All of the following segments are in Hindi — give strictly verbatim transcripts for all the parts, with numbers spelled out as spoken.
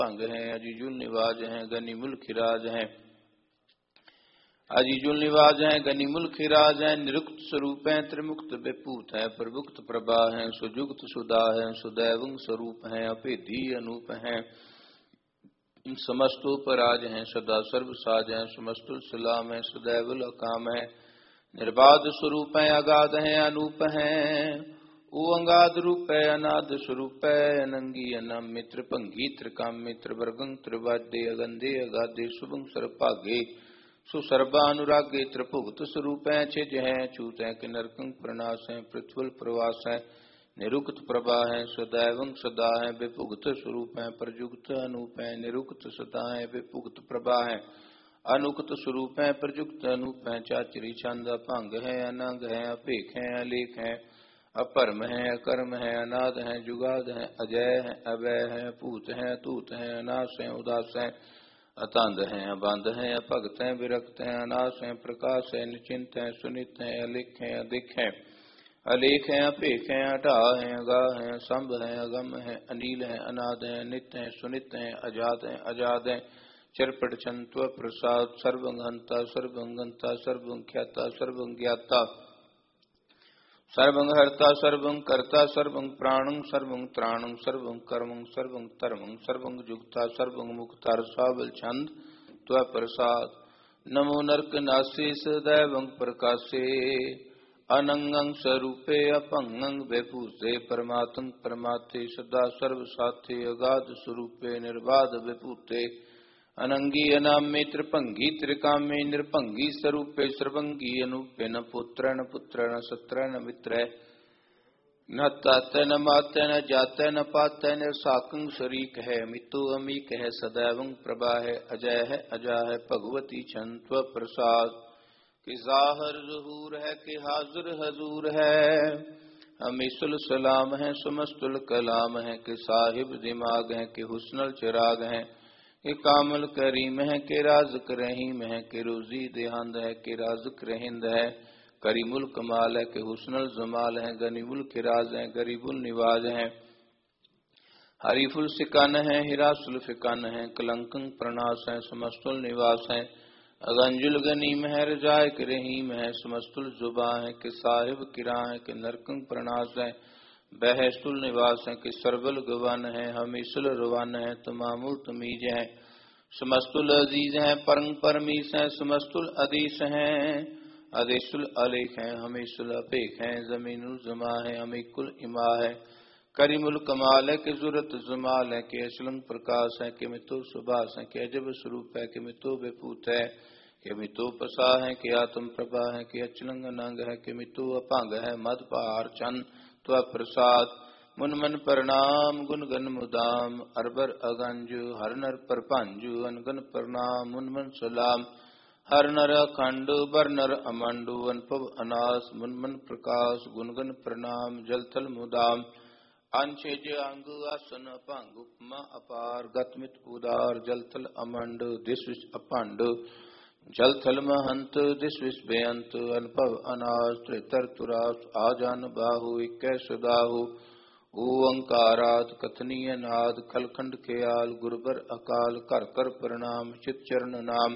भंग हैं। अजीजुल निवाज हैं गनिमुल खिराज हैं। अजीजुल निवाज हैं गनिमुल खिराज हैं। निरुक्त स्वरूप हैं त्रिमुक्त विभूत हैं। प्रभुक्त प्रभा हैं सुजुक्त सुधा हैं। सुदैवं स्वरूप हैं अपेधी अनूप हैं। समस्तोपराज हैं सदा सर्व साज हैं। समस्तुल सलाम है सदैवल अकाम है। निर्बाध स्वरूप हैं अगाध हैं अनूप हैं। ओ अंगाद रूप है अनाद स्वरूप है। अनंगी अनम मित्र भंगी त्रिकाम मित्र वर्गं त्रिवाद्य अगंधे अगाधे शुभं सर्वभागे सुसर्वा अनुरागे त्रिभुक्त स्वरूप है। छिज है छूत है कि नरकं प्रणाश है। पृथ्वी प्रवास है निरुक्त प्रभा है। सदैवं सदा है विभुक्त स्वरूप है। प्रयुक्त अनूप है निरुक्त सदा है विभुक्त प्रभा है। अनुक्त स्वरूप है प्रयुक्त अनूप है। चाचरी छंद भंग है अनंग है अपेख है अलेख है। अपरम है अकर्म है अनाद है जुगाद है अजय है अवय है पूत है अतूत है अनाश है उदास है। अतंद है अबंध है अभक्त है विरक्त है अनाश है प्रकाश है निश्चिंत है सुनित है अलिख है अधिक है। अलेख है अपेख है अटा है अगा है संभ है अगम है अनील है अनाद है नित्य है सुनित है अजात है अजाद है। चरपट छंत्व प्रसाद सर्वंहंता सर्वंगंता सर्वंख्याता सर्वज्ञाता सर्वं हर्ता सर्वं कर्ता सर्वं प्राणं सर्वं त्राणं सर्वं कर्मं सर्वं धर्मं सर्वं जुक्ता सर्वं मुक्ता सावल छंद त्व प्रसाद। नमो नरक नासे सदैवं प्रकाशे अनंगं स्वरूपे अपंगं विभूते परमात्म परमात्ते सदा सर्व साथे अगाध स्वरूपे निर्बाध विभूते। अनंगी अनाम्ये त्रिभंगी त्रिकाम्ये निरभंगी स्वरूपे सर्वंगी अनूपे न पुत्र न पुत्र न सत्र न मित्र न तात न मात न जात न पात न साकं शरीक है। मितो अमीक है सदैवं प्रभा है अजय है अजा है भगवती छंत्व प्रसाद। कि जाहर ज़हूर है कि हाजिर हजूर है। हमीसुल सलाम है सुमस्तुल कलाम है। कि साहिब दिमाग है कि हुस्नल चिराग है। कि कामल करीम है कि राज़ रहीम है। कि रोजी देहंद है कि राज़ रहिंद है। करीमुल कमाल है कि हुस्नल जमाल है। गनीमुल खिराज है गरीबुल निवाज है। हरीफुल सिकन है हिरासुल फिकन है। कलंकं प्रणाश है समस्तुल निवास है। अगंजुल गनीम है रजाय के रहीम है। समस्तुल जुबा है कि साहिब किरा है। कि नरकं प्रणाश है बहस्तुल निवास है। कि सरबल गवन है हमीसुल रवन है तमामुल तमीज है। समस्तुल अजीज है परं परमीस है। समस्तुल अदीस है अदेशुल अलेख है हमीसुल अपेख है। जमीनुल जमा है अमीकुल इमा है। करीमुल कमाल है कि जुरत जमाल है। कि असलंग प्रकाश है कि मितो सुभाष है। कि अजब स्वरूप है कि मितो विभूत है। कि मितो पसा है कि आत्म प्रभा है। कि अचलंग अनंग है कि मितो अभंग है। मद पार चंद त्व प्रसाद। मुन मन प्रणाम गुण गन मुदाम अरबर अगंजु हर नर परपंजु अनगन प्रणाम मुन मन सलाम। हर नर अखंड बर नर अमंडु अनपव अनास मुन मन प्रकाश गुणगन प्रणाम जलथल मुदाम। अंशेज अंग आसन भंग उपमा अपार गतमित उदार जलथल almond this wish अपंड। जलथल Mahant this wish बेअंत अनुभव अनाज त्रितर तुरास आजान बाहु इक्कै सुदाहु। ओंकारात कथनीय नाद खलखंड ख्याल गुरबर अकाल कर कर प्रणाम चित चरण नाम।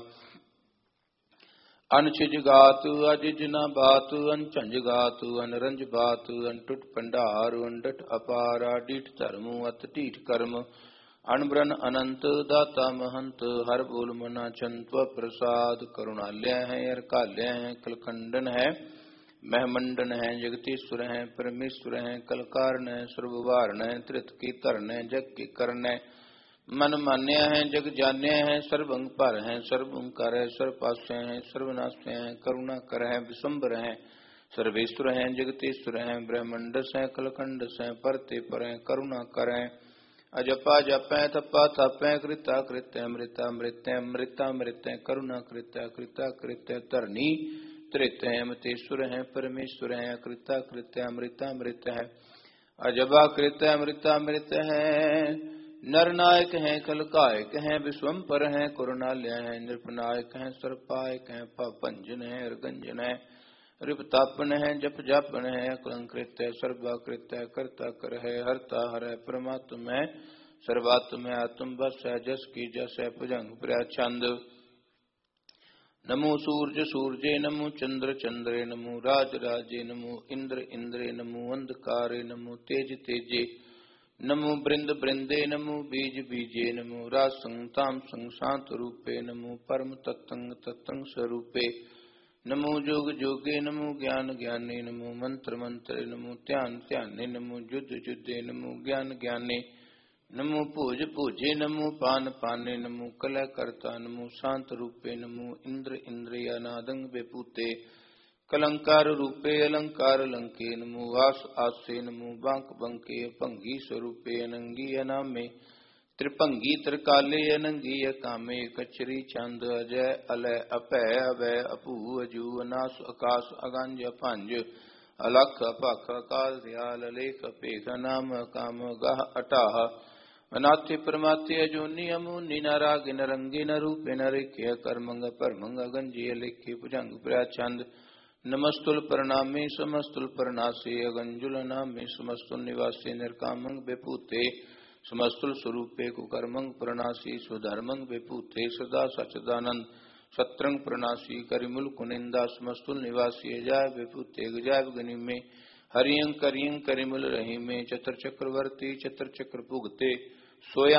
अनछिज गात अजिज न बात अनझंझ गात अनरंज बात अनटुट पंडार अनडट अपार अडीठ धर्म अत टीठ कर्म। अनब्रन अनंत दाता महंत हर बोल मना छंत्व प्रसाद। करुणालय है अरकालय है कलखंडन है महमंडन है जगतीश्वर है परमेश्वर है कलकारण है सर्ववारण है त्रित की तरण है जग की करण है। मन मान्य है जग जान्य है सर्वंग पर है सर्वं कर है सर्वपास्य है सर्वनाश है करुणा कर है विश्वम्बर है सर्वेश्वर है जगतेश्वर है ब्रह्मंडस है कलखंडस है परते पर है करुणा कर है। अजपा जप है तपा तप है कृता कृत्य मृता मृत्य मृता मृत्य करुणा कृत्य कृता कृत्य तरनी त्रित है मतेश्वर है परमेश्वर है कृता कृत्य अमृता मृत है। अजबा कृत्य अमृता मृत है नरनायक है कलकायक है विश्वम्पर है करुणालय है नृपनायक है सर्पायक है पापंजन है अर्गंजन है रिपतापन है जप जापन है अकलंकृत है सर्वाकृत है कर्ता कर है हरता हर है परमात्म है सर्वात्म आत्म बस जस की जस भुजंग प्रचंद। नमो सूर्य सूर्ये नमो चंद्र चंद्रे नमो राज राजे नमो इंद्र इंद्रे नमो अंधकारे नमो तेज तेजे नमो बृंद बृंदे नमो बीज बीजे नमो राज संताम संशांत रूपे नमो परम तत्तंग तत्तंग स्वरूपे नमो जोग जोगे नमो ज्ञान ज्ञाने नमो मंत्र मंत्रे नमो ध्यान ध्याने नमो युद्ध युद्धे नमो ज्ञान ज्ञाने नमो भोज भोजे नमो पान पाने नमो कलह कर्ता नमो शांत रूपे नमो इंद्र इंद्रियानादंग विभूते कलंकार रूपे अलंकार लंके नमो वास आसे नमो बांक बंके भंगी स्वरूपे अनंगी अनामे त्रिभंगी त्रिकाले अनंगी कामे कचरी चंद अजय अलय अपय अवय अपू अजू अनास आकाश अगंज पंज अलख अपख अकाल दयाल लेख पेख नाम काम गह अटाह अनाथि परमात्य अजोनि अमूनि नाराग नरंगी न रूपे नरिक्य कर्मंग परमंग अगंजी लेखे भुजंग प्रचंद नमस्तुल प्रणामे समस्तुल प्रणासे अगंजुल नामे समस्तुल निवासे निर्कामंग विभूते समस्तुल स्वरूपे कुकर्मंग प्रणासी सुधर्मंग विभूते सदा सच्चिदानंद सत्रंग प्रणासी करिमुल कुनिंदा समस्तुल निवासी अजाय विभूते गजाय गनि में हरियं करियं करिमुल रही में चतर चक्रवर्ती चतर चक्र भुगते सोया